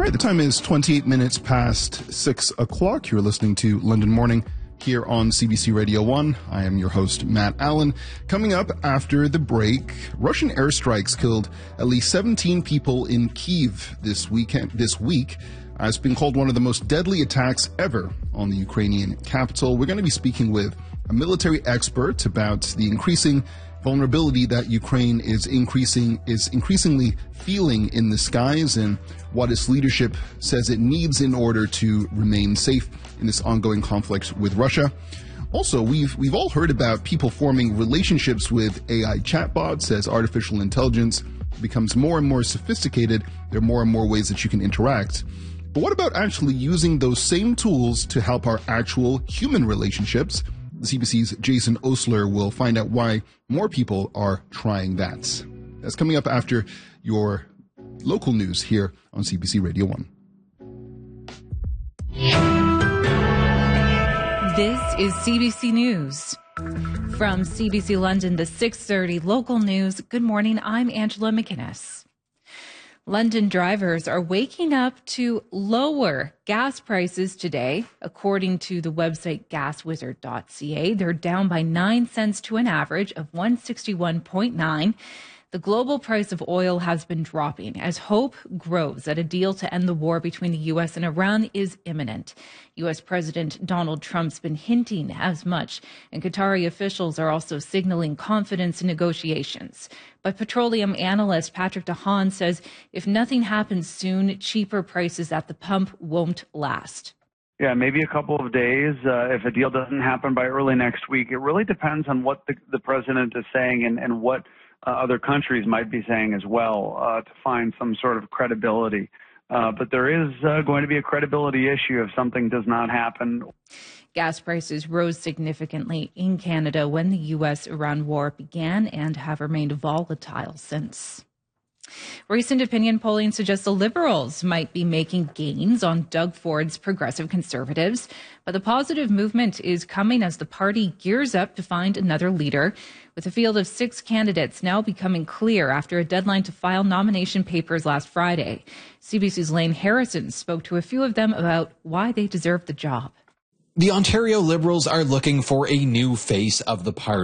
All right, the time is 28 minutes past 6 o'clock. You're listening to London Morning here on CBC Radio 1. I am your host, Matt Allen. Coming up after the break, Russian airstrikes killed at least 17 people in Kyiv this week. It's been called one of the most deadly attacks ever on the Ukrainian capital. We're going to be speaking with a military expert about the increasing vulnerability that Ukraine is increasingly feeling in the skies and what its leadership says it needs in order to remain safe in this ongoing conflict with Russia. Also, we've all heard about people forming relationships with AI chatbots. As artificial intelligence becomes more and more sophisticated, there are more and more ways that you can interact. But what about actually using those same tools to help our actual human relationships? CBC's Jason Osler will find out why more people are trying that. That's coming up after your local news here on CBC Radio 1. This is CBC News. From CBC London, the 6:30 local news. Good morning, I'm Angela McInnes. London drivers are waking up to lower gas prices today. According to the website gaswizard.ca, they're down by 9 cents to an average of 161.9. The global price of oil has been dropping as hope grows that a deal to end the war between the U.S. and Iran is imminent. U.S. President Donald Trump's been hinting as much, and Qatari officials are also signaling confidence in negotiations. But petroleum analyst Patrick DeHaan says if nothing happens soon, cheaper prices at the pump won't last. Yeah, maybe a couple of days. If a deal doesn't happen by early next week, it really depends on what the president is saying and what other countries might be saying as well to find some sort of credibility. But there is going to be a credibility issue if something does not happen. Gas prices rose significantly in Canada when the U.S.-Iran war began and have remained volatile since. Recent opinion polling suggests the Liberals might be making gains on Doug Ford's Progressive Conservatives, but the positive movement is coming as the party gears up to find another leader, with a field of 6 candidates now becoming clear after a deadline to file nomination papers last Friday. CBC's Lane Harrison spoke to a few of them about why they deserve the job. The Ontario Liberals are looking for a new face of the party.